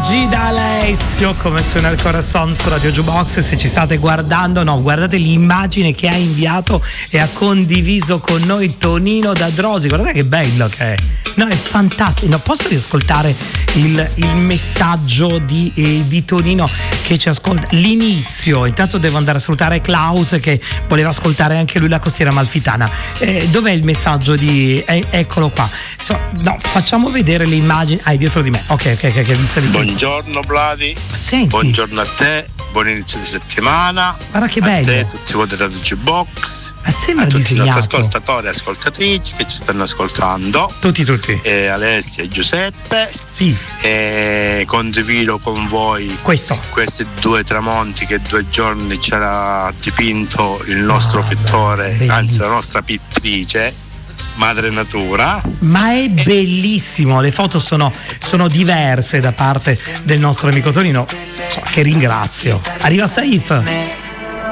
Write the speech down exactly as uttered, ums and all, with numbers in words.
Gida Alessio, come suona il corazon su Radio Jukebox. Se ci state guardando, no, guardate l'immagine che ha inviato e ha condiviso con noi Tonino D'Adrosi. Guardate che bello che è. No, è fantastico. No, posso riascoltare il, il messaggio di, eh, di Tonino che ci ascolta? L'inizio. Intanto devo andare a salutare Klaus che voleva ascoltare anche lui la Costiera Amalfitana. Eh, dov'è il messaggio di... Eh, eccolo qua. So, no, facciamo vedere le immagini. Ah, è dietro di me. Ok, ok, ok, visto, visto. Buongiorno Vladi. Senti. Buongiorno a te, buon inizio di settimana. Guarda che bello. A te, tutti voi della Jukebox. Ma sembra a tutti disegnato. i nostri ascoltatori e ascoltatrici che ci stanno ascoltando. Tutti, tutti. E Alessia e Giuseppe. Sì. E condivido con voi questo. Questi due tramonti che due giorni c'era dipinto il nostro oh, pittore, bellissimo. Anzi la nostra pittrice. Madre Natura. Ma è bellissimo, le foto sono, sono diverse da parte del nostro amico Tonino, che ringrazio. Arriva Saif.